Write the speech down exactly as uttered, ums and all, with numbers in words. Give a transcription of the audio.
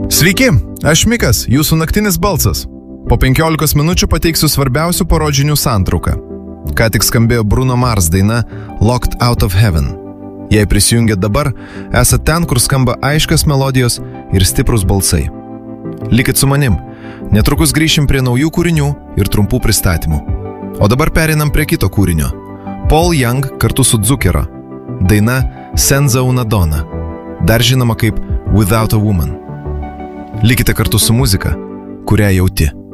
Sveiki, aš Mikas, jūsų naktinis balsas. Po penkiolikos minučių pateiksiu svarbiausių parodžinių santrauką. Ką tik skambėjo Bruno Mars daina Locked Out of Heaven. Jei prisijungėt dabar, esate ten, kur skamba aiškios melodijos ir stiprus balsai. Likit su manim, netrukus grįšim prie naujų kūrinių ir trumpų pristatymų. O dabar pereinam prie kito kūrinio. Paul Young kartu su Zucchero. Daina Senza una donna, dar žinoma kaip Without a Woman. Likite kartu su muzika, kurią jauti.